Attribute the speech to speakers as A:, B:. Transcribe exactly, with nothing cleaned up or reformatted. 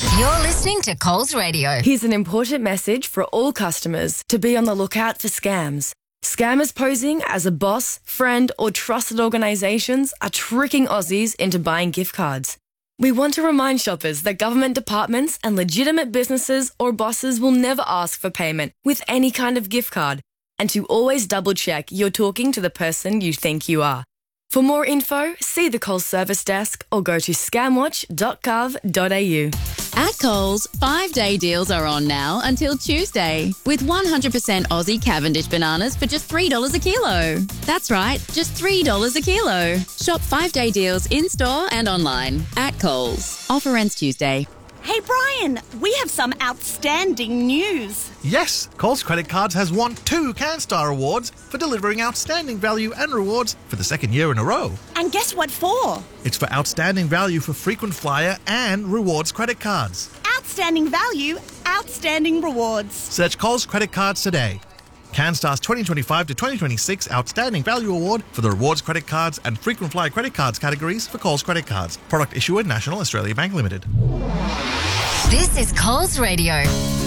A: You're listening to Coles Radio.
B: Here's an important message for all customers to be on the lookout for scams. Scammers posing as a boss, friend or trusted organisations are tricking Aussies into buying gift cards. We want to remind shoppers that government departments and legitimate businesses or bosses will never ask for payment with any kind of gift card, and to always double check you're talking to the person you think you are. For more info, see the Coles service desk or go to scamwatch dot gov dot a u.
C: At Coles, five-day deals are on now until Tuesday with one hundred percent Aussie Cavendish bananas for just three dollars a kilo. That's right, just three dollars a kilo. Shop five-day deals in-store and online at Coles. Offer ends Tuesday.
D: Hey Brian, we have some outstanding news.
E: Yes, Coles Credit Cards has won two CanStar Awards for delivering outstanding value and rewards for the second year in a row.
D: And guess what for?
E: It's for outstanding value for frequent flyer and rewards credit cards.
D: Outstanding value, outstanding rewards.
E: Search Coles Credit Cards today. CanStar's twenty twenty-five to twenty twenty-six Outstanding Value Award for the rewards credit cards and frequent flyer credit cards categories for Coles Credit Cards. Product issuer National Australia Bank Limited.
A: This is Coles Radio.